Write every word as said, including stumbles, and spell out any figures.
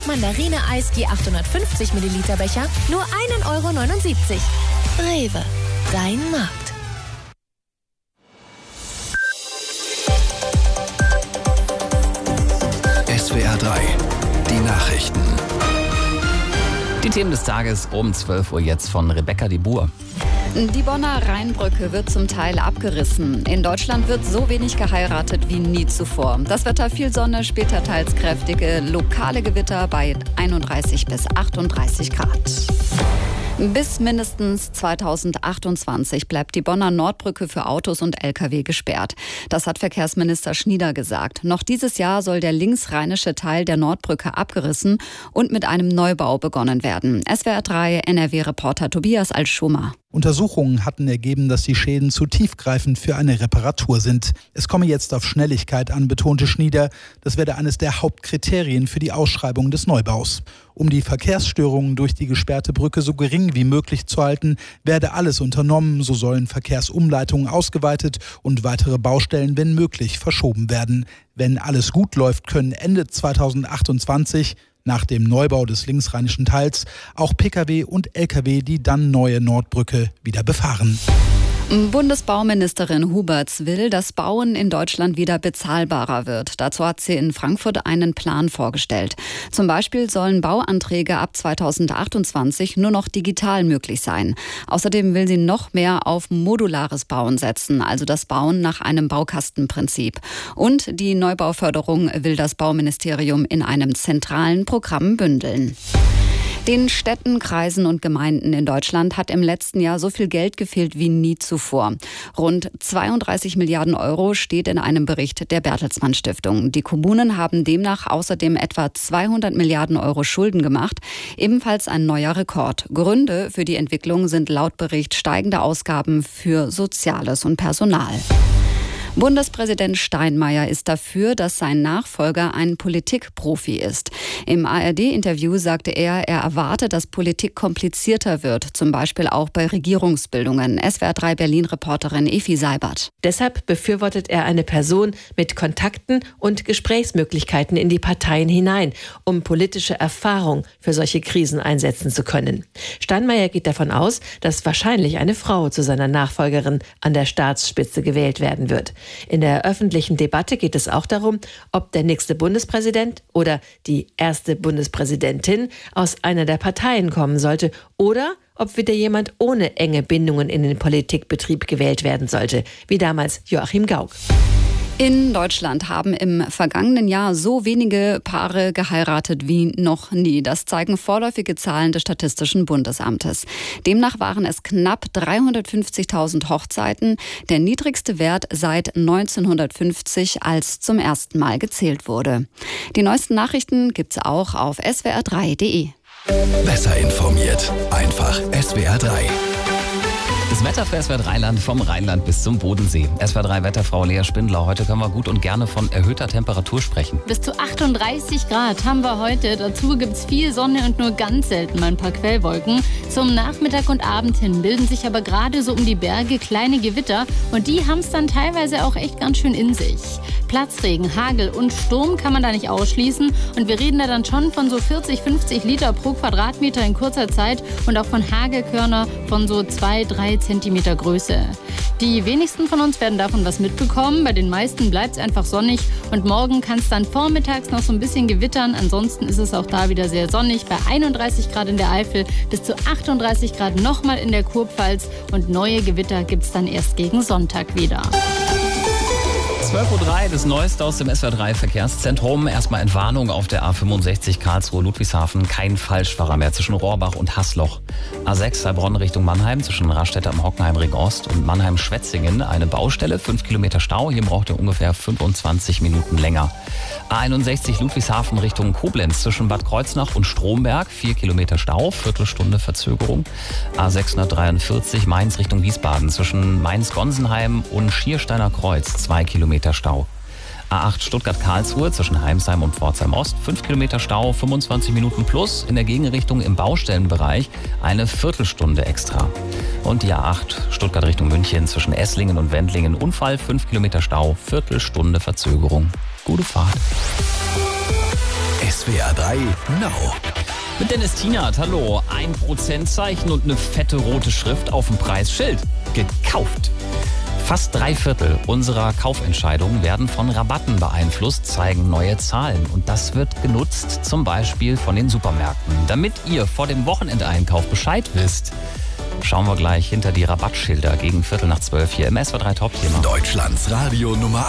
Mandarine-Eis je achthundertfünfzig Milliliter Becher nur ein Euro neunundsiebzig. Rewe, dein Markt. S W R drei, die Nachrichten. Die Themen des Tages um zwölf Uhr jetzt von Rebecca de Boer. Die Bonner Rheinbrücke wird zum Teil abgerissen. In Deutschland wird so wenig geheiratet wie nie zuvor. Das Wetter: viel Sonne, später teils kräftige lokale Gewitter bei einunddreißig bis achtunddreißig Grad. Bis mindestens zweitausendachtundzwanzig bleibt die Bonner Nordbrücke für Autos und L K W gesperrt. Das hat Verkehrsminister Schnieder gesagt. Noch dieses Jahr soll der linksrheinische Teil der Nordbrücke abgerissen und mit einem Neubau begonnen werden. S W R drei N R W-Reporter Tobias Altschumer. Untersuchungen hatten ergeben, dass die Schäden zu tiefgreifend für eine Reparatur sind. Es komme jetzt auf Schnelligkeit an, betonte Schnieder. Das werde eines der Hauptkriterien für die Ausschreibung des Neubaus. Um die Verkehrsstörungen durch die gesperrte Brücke so gering wie möglich zu halten, werde alles unternommen. So sollen Verkehrsumleitungen ausgeweitet und weitere Baustellen, wenn möglich, verschoben werden. Wenn alles gut läuft, können Ende zweitausendachtundzwanzig nach dem Neubau des linksrheinischen Teils auch Pkw und L K W die dann neue Nordbrücke wieder befahren. Bundesbauministerin Huberts will, dass Bauen in Deutschland wieder bezahlbarer wird. Dazu hat sie in Frankfurt einen Plan vorgestellt. Zum Beispiel sollen Bauanträge ab zweitausendachtundzwanzig nur noch digital möglich sein. Außerdem will sie noch mehr auf modulares Bauen setzen, also das Bauen nach einem Baukastenprinzip. Und die Neubauförderung will das Bauministerium in einem zentralen Programm bündeln. Den Städten, Kreisen und Gemeinden in Deutschland hat im letzten Jahr so viel Geld gefehlt wie nie zuvor. Rund zweiunddreißig Milliarden Euro steht in einem Bericht der Bertelsmann Stiftung. Die Kommunen haben demnach außerdem etwa zweihundert Milliarden Euro Schulden gemacht. Ebenfalls ein neuer Rekord. Gründe für die Entwicklung sind laut Bericht steigende Ausgaben für Soziales und Personal. Bundespräsident Steinmeier ist dafür, dass sein Nachfolger ein Politikprofi ist. Im A R D-Interview sagte er, er erwarte, dass Politik komplizierter wird, zum Beispiel auch bei Regierungsbildungen. S W R drei Berlin-Reporterin Efi Seibert. Deshalb befürwortet er eine Person mit Kontakten und Gesprächsmöglichkeiten in die Parteien hinein, um politische Erfahrung für solche Krisen einsetzen zu können. Steinmeier geht davon aus, dass wahrscheinlich eine Frau zu seiner Nachfolgerin an der Staatsspitze gewählt werden wird. In der öffentlichen Debatte geht es auch darum, ob der nächste Bundespräsident oder die erste Bundespräsidentin aus einer der Parteien kommen sollte oder ob wieder jemand ohne enge Bindungen in den Politikbetrieb gewählt werden sollte, wie damals Joachim Gauck. In Deutschland haben im vergangenen Jahr so wenige Paare geheiratet wie noch nie. Das zeigen vorläufige Zahlen des Statistischen Bundesamtes. Demnach waren es knapp dreihundertfünfzigtausend Hochzeiten, der niedrigste Wert seit neunzehnhundertfünfzig, als zum ersten Mal gezählt wurde. Die neuesten Nachrichten gibt's auch auf S W R drei punkt de. Besser informiert, einfach S W R drei. Das Wetter für S W R drei Land vom Rheinland bis zum Bodensee. S W R drei Wetterfrau Lea Spindler. Heute können wir gut und gerne von erhöhter Temperatur sprechen. Bis zu achtunddreißig Grad haben wir heute. Dazu gibt es viel Sonne und nur ganz selten mal ein paar Quellwolken. Zum Nachmittag und Abend hin bilden sich aber gerade so um die Berge kleine Gewitter. Und die haben es dann teilweise auch echt ganz schön in sich. Platzregen, Hagel und Sturm kann man da nicht ausschließen. Und wir reden da dann schon von so vierzig, fünfzig Liter pro Quadratmeter in kurzer Zeit. Und auch von Hagelkörner von so zwei, drei Zentimeter Größe. Die wenigsten von uns werden davon was mitbekommen. Bei den meisten bleibt es einfach sonnig. Und morgen kann es dann vormittags noch so ein bisschen gewittern. Ansonsten ist es auch da wieder sehr sonnig. Bei einunddreißig Grad in der Eifel, bis zu achtunddreißig Grad nochmal in der Kurpfalz. Und neue Gewitter gibt es dann erst gegen Sonntag wieder. zwölf Uhr drei, das Neueste aus dem S W R drei Verkehrszentrum. Erstmal Entwarnung auf der A fünfundsechzig Karlsruhe-Ludwigshafen. Kein Falschfahrer mehr zwischen Rohrbach und Haßloch. A sechs Heilbronn Richtung Mannheim zwischen Rastedt am Hockenheimring Ost und Mannheim-Schwetzingen. Eine Baustelle, fünf Kilometer Stau. Hier braucht ihr ungefähr fünfundzwanzig Minuten länger. A einundsechzig Ludwigshafen Richtung Koblenz zwischen Bad Kreuznach und Stromberg. vier Kilometer Stau, Viertelstunde Verzögerung. A sechshundertdreiundvierzig Mainz Richtung Wiesbaden zwischen Mainz-Gonsenheim und Schiersteiner Kreuz. zwei Kilometer Stau. A acht Stuttgart-Karlsruhe zwischen Heimsheim und Pforzheim Ost, fünf Kilometer Stau, fünfundzwanzig Minuten plus. In der Gegenrichtung im Baustellenbereich eine Viertelstunde extra. Und die A acht Stuttgart Richtung München zwischen Esslingen und Wendlingen. Unfall, fünf Kilometer Stau, Viertelstunde Verzögerung. Gute Fahrt. S W R drei Now. Mit Dennis Tienert, hallo. Ein Prozentzeichen und eine fette rote Schrift auf dem Preisschild. Gekauft. Fast drei Viertel unserer Kaufentscheidungen werden von Rabatten beeinflusst, zeigen neue Zahlen. Und das wird genutzt, zum Beispiel von den Supermärkten. Damit ihr vor dem Wochenendeinkauf Bescheid wisst, schauen wir gleich hinter die Rabattschilder gegen Viertel nach zwölf hier im S W R drei Top-Thema. Deutschlands Radio Nummer